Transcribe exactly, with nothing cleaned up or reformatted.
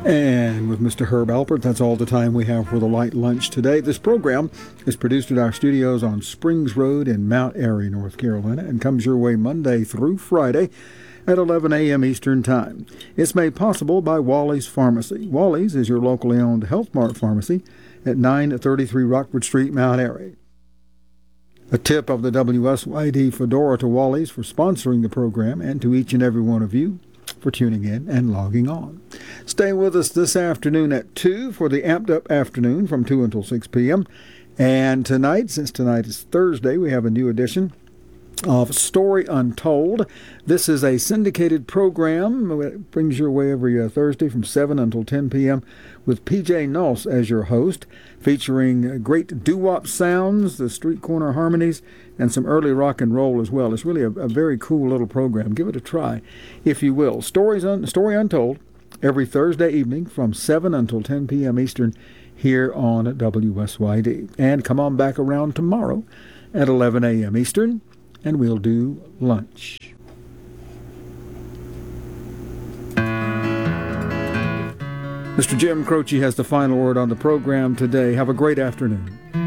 And with Mister Herb Alpert, that's all the time we have for the Light Lunch today. This program is produced at our studios on Springs Road in Mount Airy, North Carolina, and comes your way Monday through Friday at eleven a.m. Eastern Time. It's made possible by Wally's Pharmacy. Wally's is your locally owned Health Mart pharmacy at nine thirty-three Rockford Street, Mount Airy. A tip of the W S Y D Fedora to Wally's for sponsoring the program, and to each and every one of you for tuning in and logging on. Stay with us this afternoon at two for the Amped Up Afternoon from two until six p.m. And tonight, since tonight is Thursday, we have a new edition of Story Untold. This is a syndicated program. It brings your way every uh, Thursday from seven until ten p.m. with P J Nuss as your host, featuring great doo-wop sounds, the street corner harmonies, and some early rock and roll as well. It's really a, a very cool little program. Give it a try, if you will. Stories un- Story Untold every Thursday evening from seven until ten p.m. Eastern here on W S Y D. And come on back around tomorrow at eleven a.m. Eastern, and we'll do lunch. Mister Jim Croce has the final word on the program today. Have a great afternoon.